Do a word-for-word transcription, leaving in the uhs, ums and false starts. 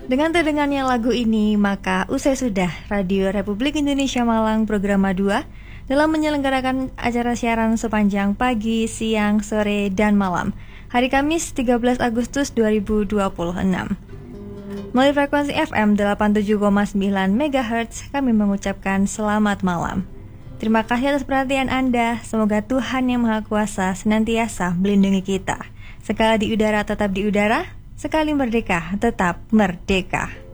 Dengan terdengarnya lagu ini, maka usai sudah Radio Republik Indonesia Malang Programa dua dalam menyelenggarakan acara siaran sepanjang pagi, siang, sore, dan malam hari Kamis tiga belas Agustus dua ribu dua puluh enam. Melalui frekuensi F M delapan puluh tujuh koma sembilan megahertz kami mengucapkan selamat malam. Terima kasih atas perhatian Anda. Semoga Tuhan Yang Maha Kuasa senantiasa melindungi kita. Sekali di udara tetap di udara, sekali merdeka tetap merdeka.